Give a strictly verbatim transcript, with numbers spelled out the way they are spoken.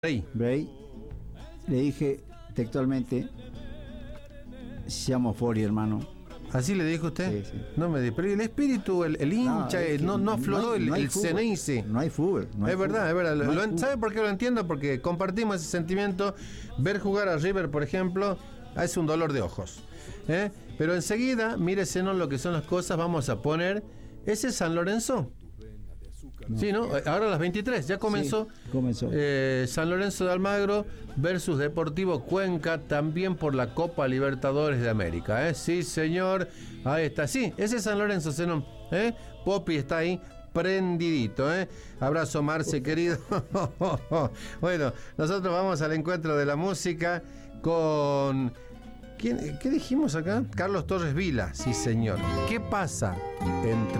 Bray. Bray, le dije textualmente, siamo fuori, hermano. ¿Así le dijo usted? Sí, sí. No me di- pero el espíritu, el, el hincha, es que no, no afloró hay- el, no hay el fútbol. Ceneice. No hay fútbol. No hay es verdad, fútbol. es verdad. No Lo- hay lo- fútbol. ¿Sabe por qué lo entiendo? Porque compartimos ese sentimiento. Ver jugar a River, por ejemplo, es un dolor de ojos. ¿eh? Pero enseguida, míresenos lo que son las cosas, vamos a poner ese San Lorenzo. No. Sí, ¿no? Ahora a las veintitrés, ya comenzó. Sí, comenzó. Eh, San Lorenzo de Almagro versus Deportivo Cuenca, también por la Copa Libertadores de América. ¿eh? Sí, señor. Ahí está. Sí, ese es San Lorenzo, Zenón. ¿eh? Popi está ahí prendidito. ¿eh? Abrazo, Marce, querido. Bueno, nosotros vamos al encuentro de la música con... ¿Quién, ¿Qué dijimos acá? Carlos Torres Vila. Sí, señor. ¿Qué pasa entre